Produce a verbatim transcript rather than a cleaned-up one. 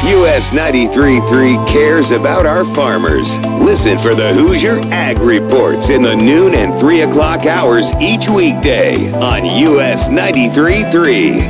U S ninety-three point three cares about our farmers. Listen for the Hoosier Ag Reports in the noon and three o'clock hours each weekday on U S ninety-three point three.